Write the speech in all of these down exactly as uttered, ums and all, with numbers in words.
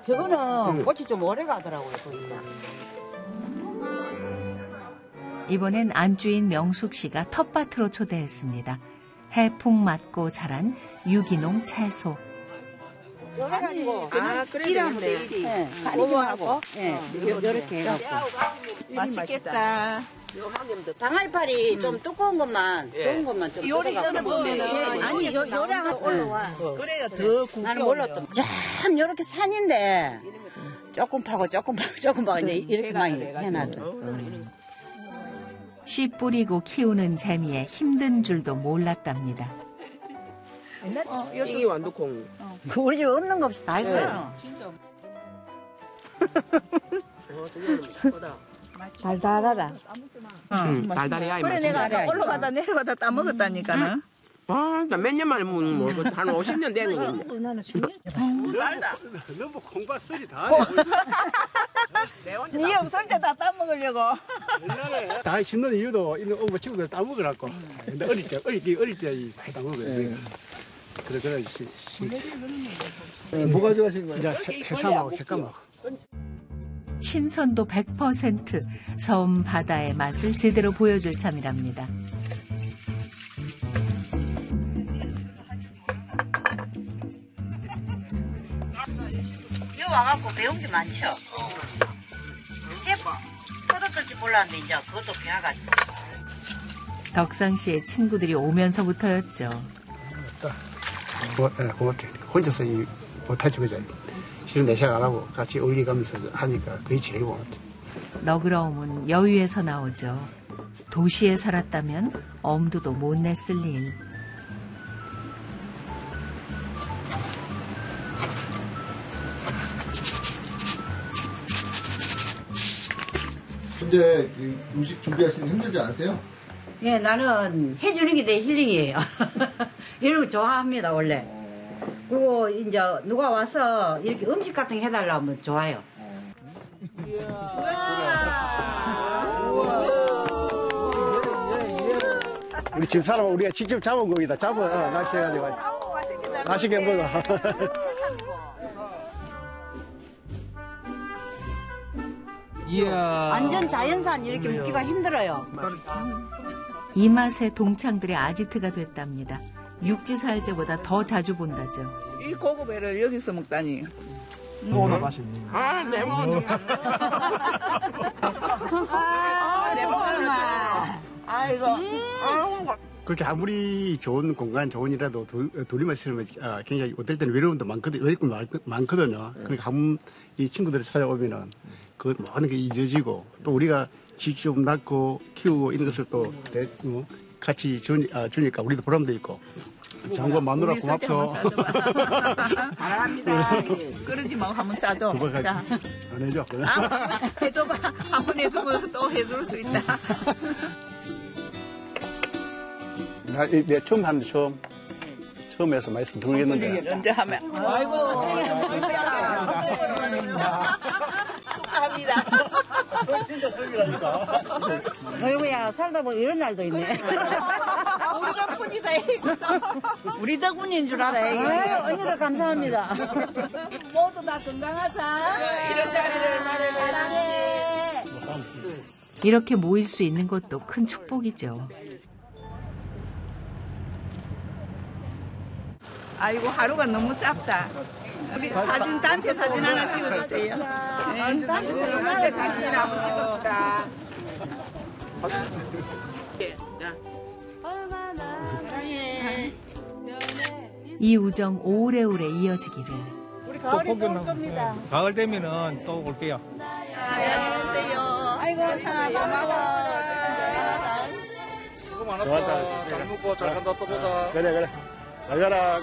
저거는 꽃이 좀 오래 가더라고요, 보니까. 이번엔 안주인 명숙 씨가 텃밭으로 초대했습니다. 해풍 맞고 자란 유기농 채소. 요래가지고 아, 그래 데일이 고모하고 요렇게 해갖고 맛있겠다. 당할파리 음. 좀 두꺼운 것만 예. 좋은 것만 좀 요리 끓여보면은 아니 요, 요리가 올라와. 어. 그래야 더 굵게 나는 몰랐던. 참 요렇게 산인데 조금 파고 조금 파고 조금 파고 이제 이렇게 많이 해놨어. 씨 뿌리고 키우는 재미에 힘든 줄도 몰랐답니다. 어, 이게 완두콩. 어. 우리 집 없는 거 없이 다 했어요. 네. 진짜. 달달하다. 응, 달달해야 이 맛이. 그래 내가 올라가다 내려가다 따먹었다니까는. 와, 나 몇 년 만에 먹는 뭐, 한 오십 년 된 거인데. 나는 신기해. 달다. 너무 콩과 소리 다 네 없을 때 다 따먹으려고. 옛날에 다 심는 이유도 있는 어머 친구들 따먹으라고. 근데 어릴 때, 어릴 때, 어릴 때 많이 따먹어요. 네. 그래, 그래. 시, 시. 네, 뭐가 좋아하시는 거예요? 이제 해삼하고 횟감하고. 신선도 백 퍼센트 섬 바다의 맛을 제대로 보여줄 참이랍니다. 여기 와갖고 배운 게 많죠. 해봐. 포도떨지 몰랐는데 이제 그것도 배워가지고. 덕상 씨의 친구들이 오면서부터였죠. 고, 네, 고맙게. 혼자서 이 못하지 그죠? 실은 내시작 안 하고 같이 어울리가면서 하니까 그게 제일 고맙죠. 너그러움은 여유에서 나오죠. 도시에 살았다면 엄두도 못 냈을 일. 근데 음식 준비하시는 게 힘들지 않으세요? 예, 나는 해주는 게 내 힐링이에요. 이런 거 좋아합니다, 원래. 그리고 이제 누가 와서 이렇게 음식 같은 거 해달라고 하면 좋아요. 우리 집 사람은 우리가 직접 잡은 거기다. 잡은 어, 낚시해가지고. 맛있게 먹어. 이야. 완전 자연산 이렇게 먹기가 힘들어요. 이 맛에 동창들의 아지트가 됐답니다. 육지 살 때보다 더 자주 본다죠. 이 고급회를 여기서 먹다니. 오늘 맛있네. 아, 내 먹는 아, 내 먹는 아이고. 그렇게 아무리 좋은 공간, 좋은 일이라도 둘이만 있으면 아, 굉장히 어떨 때는 외로움도 많거든, 외롭고 많거든요. 그러니까 한 이 친구들이 찾아오면은 그 모든 게 잊어지고 또 우리가 직접 낳고 키우고 이런 것을 또 뭐, 같이 주니, 아, 주니까 우리도 보람도 있고. 장관 마누라 고맙소. 잘합니다. 그러지 마, 한번 싸줘. 자, 안 해줘. 아, 해줘봐. 한번 해주고 또 해줄 수 있다. 나, 이, 내가 처음 하는데 처음. 처음 해서 말씀 드리겠는데. 언제 하면. 아이고. 합니다. 진짜 처음이라니까. 아이고야, 살다 보면 이런 날도 있네. 우리 덕분이다. 우리 덕분인 줄 알아. 아유, 언니들 감사합니다. 모두 다 건강하자. 이런 자리를 마련해. 이렇게 모일 수 있는 것도 큰 축복이죠. 아이고, 하루가 너무 짧다. 우리 사진, 단체 사진 하나 찍어주세요. 네, 단체 사진 한번 찍읍시다. 이 우정 오래오래 이어지기를. 우리 가을이 또 올 겁니다. 가을 되면은 또 올게요. 안녕하세요. 아이고, 상아 고마워. 수고 많았다. 잘 먹고 잘 간다 또 보자. 그래, 그래. 잘 가라.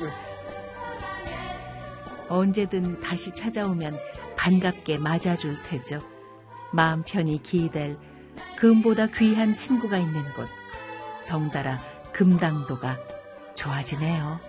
언제든 다시 찾아오면 반갑게 맞아줄 테죠. 마음 편히 기댈 금보다 귀한 친구가 있는 곳. 덩달아 금당도가 좋아지네요.